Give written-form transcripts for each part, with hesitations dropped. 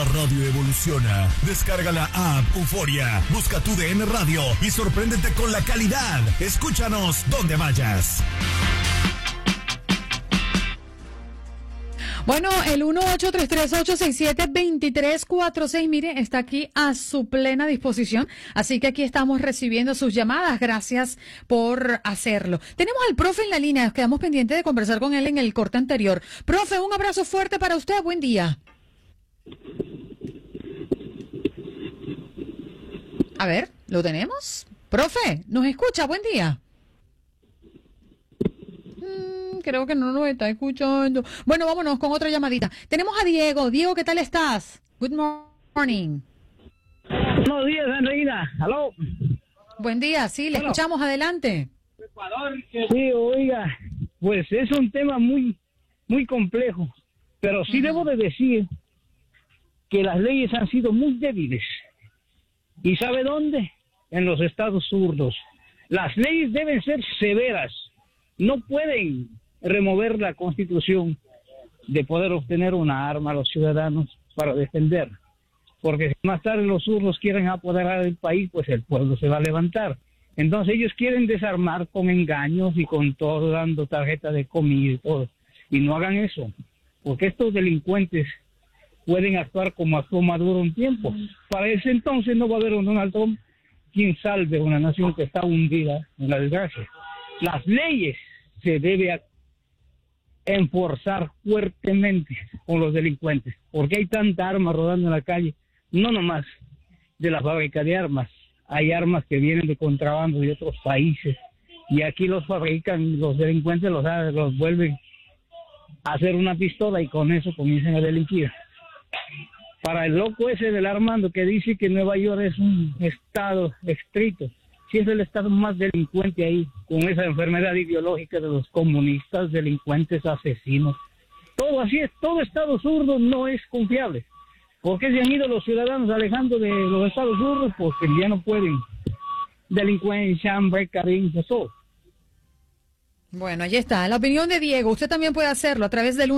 La radio evoluciona. Descarga la app Euforia. Busca tu DN Radio y sorpréndete con la calidad. Escúchanos donde vayas. Bueno, el 1-833-867-2346, mire, está aquí a su plena disposición. Así que aquí estamos recibiendo sus llamadas. Gracias por hacerlo. Tenemos al profe en la línea. Nos quedamos pendientes de conversar con él en el corte anterior. Profe, un abrazo fuerte para usted. Buen día. A ver, ¿lo tenemos? Profe, ¿nos escucha? Buen día. Creo que no nos está escuchando. Bueno, vámonos con otra llamadita. Tenemos a Diego. Diego, ¿qué tal estás? Good morning. Buenos días, Andreina. ¿Aló? Buen día, sí, le escuchamos. Adelante. Sí, oiga, pues es un tema muy complejo, pero sí debo de decir que las leyes han sido muy débiles. ¿Y sabe dónde? En los estados zurdos. Las leyes deben ser severas. No pueden remover la Constitución de poder obtener una arma a los ciudadanos para defender. Porque si más tarde los zurdos quieren apoderar el país, pues el pueblo se va a levantar. Entonces ellos quieren desarmar con engaños y con todo, dando tarjeta de comida y todo. Y no hagan eso, porque estos delincuentes pueden actuar como actuó Maduro un tiempo. Para ese entonces no va a haber un Donald Trump quien salve una nación que está hundida en la desgracia. Las leyes se debe enforzar fuertemente con los delincuentes, porque hay tanta arma rodando en la calle, no nomás de la fábrica de armas, hay armas que vienen de contrabando de otros países, y aquí los fabrican, los delincuentes los vuelven a hacer una pistola y con eso comienzan a delinquir. Para el loco ese del Armando que dice que Nueva York es un estado estricto, si es el estado más delincuente ahí, con esa enfermedad ideológica de los comunistas, delincuentes, asesinos. Todo así es, todo estado zurdo no es confiable. ¿Por qué se han ido los ciudadanos alejando de los estados zurdos? Porque ya no pueden. Delincuencia, hambre, carencia, todo. Bueno, ahí está. La opinión de Diego. Usted también puede hacerlo a través del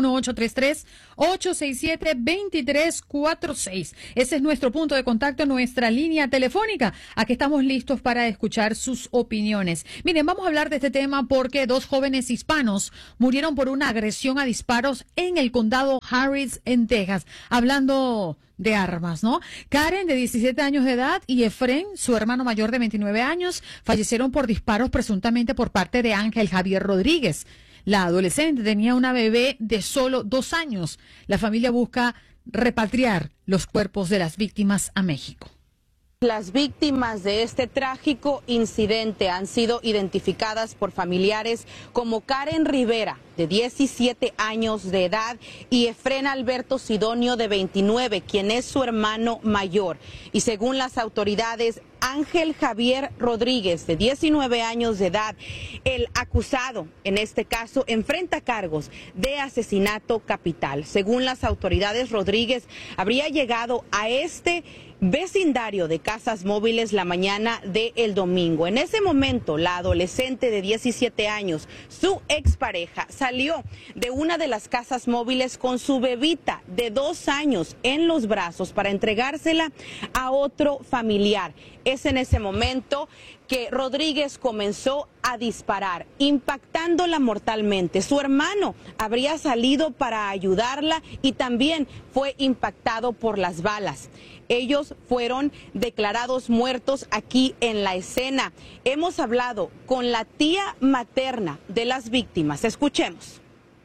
1-833-867-2346. Ese es nuestro punto de contacto, nuestra línea telefónica. Aquí estamos listos para escuchar sus opiniones. Miren, vamos a hablar de este tema porque 2 jóvenes hispanos murieron por una agresión a disparos en el condado Harris, en Texas. Hablando de armas, ¿no? Karen, de 17 años de edad, y Efren, su hermano mayor de 29 años, fallecieron por disparos presuntamente por parte de Ángel Javier Rodríguez. La adolescente tenía una bebé de solo 2 años. La familia busca repatriar los cuerpos de las víctimas a México. Las víctimas de este trágico incidente han sido identificadas por familiares como Karen Rivera, de 17 años de edad, y Efren Alberto Sidonio, de 29, quien es su hermano mayor. Y según las autoridades, Ángel Javier Rodríguez, de 19 años de edad, el acusado en este caso, enfrenta cargos de asesinato capital. Según las autoridades, Rodríguez habría llegado a este vecindario de casas móviles la mañana del domingo. En ese momento, la adolescente de 17 años, su expareja, salió de una de las casas móviles con su bebita de 2 años en los brazos para entregársela a otro familiar. Es en ese momento que Rodríguez comenzó a disparar, impactándola mortalmente. Su hermano habría salido para ayudarla y también fue impactado por las balas. Ellos fueron declarados muertos aquí en la escena. Hemos hablado con la tía materna de las víctimas. Escuchemos.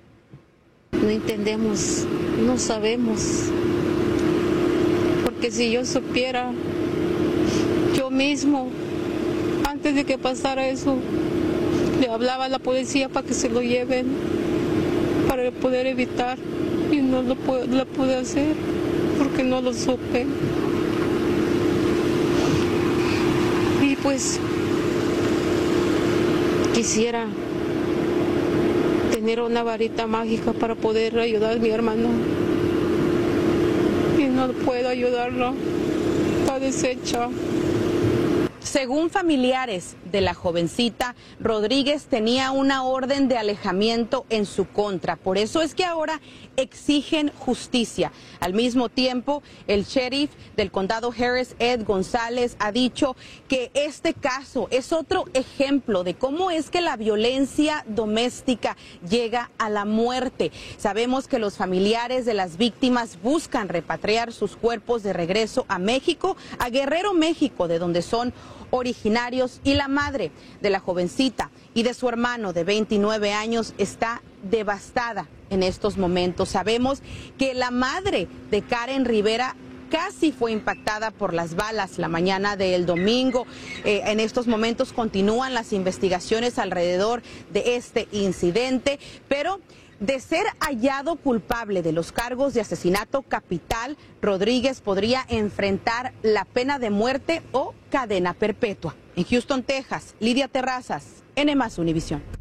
No entendemos, no sabemos, porque si yo supiera, yo mismo, antes de que pasara eso, le hablaba a la policía para que se lo lleven, para poder evitar, y no lo pude hacer, porque no lo supe. Y pues, quisiera tener una varita mágica para poder ayudar a mi hermano. Y no puedo ayudarlo. Está deshecha. Según familiares de la jovencita, Rodríguez tenía una orden de alejamiento en su contra. Por eso es que ahora exigen justicia. Al mismo tiempo, el sheriff del condado Harris, Ed González, ha dicho que este caso es otro ejemplo de cómo es que la violencia doméstica llega a la muerte. Sabemos que los familiares de las víctimas buscan repatriar sus cuerpos de regreso a México, a Guerrero, México, de donde son originarios, y la madre de la jovencita y de su hermano de 29 años está devastada en estos momentos. Sabemos que la madre de Karen Rivera casi fue impactada por las balas la mañana del domingo. En estos momentos continúan las investigaciones alrededor de este incidente, pero de ser hallado culpable de los cargos de asesinato capital, Rodríguez podría enfrentar la pena de muerte o cadena perpetua. En Houston, Texas, Lidia Terrazas, NMás Univisión.